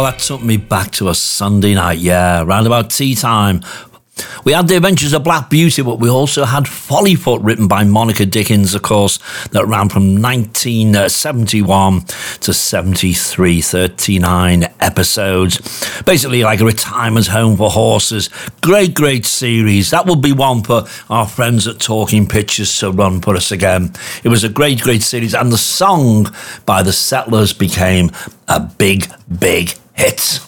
that took me back to a Sunday night, yeah, round about tea time. We had The Adventures of Black Beauty, but we also had Follyfoot, written by Monica Dickens, of course, that ran from 1971 to 73, 39 episodes. Basically like a retirement home for horses. Great, great series. That will be one for our friends at Talking Pictures to run for us again. It was a great, great series, and the song by the Settlers became a big, big hit.